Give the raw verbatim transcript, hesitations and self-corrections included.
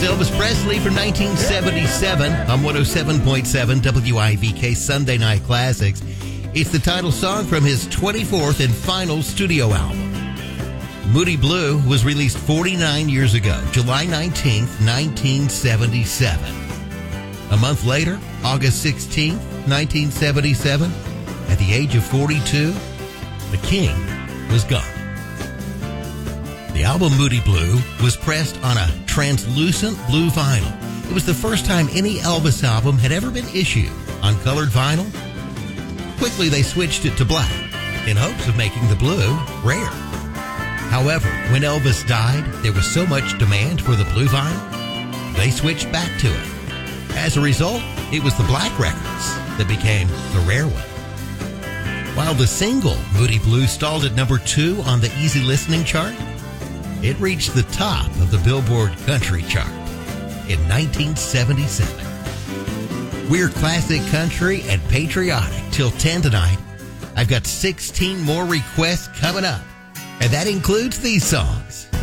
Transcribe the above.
Elvis Presley from nineteen seventy-seven on one oh seven point seven W I V K Sunday Night Classics. It's the title song from his twenty-fourth and final studio album. Moody Blue was released forty-nine years ago, July nineteenth, nineteen seventy-seven. A month later, August sixteenth, nineteen seventy-seven, at the age of forty-two, the king was gone. The album Moody Blue was pressed on a translucent blue vinyl. It was the first time any Elvis album had ever been issued on colored vinyl. Quickly, they switched it to black in hopes of making the blue rare. However, when Elvis died, there was so much demand for the blue vinyl, they switched back to it. As a result, it was the black records that became the rare one. While the single Moody Blue stalled at number two on the easy listening chart, it reached the top of the Billboard Country chart in nineteen seventy-seven. We're classic country and patriotic till ten tonight. I've got sixteen more requests coming up, and that includes these songs.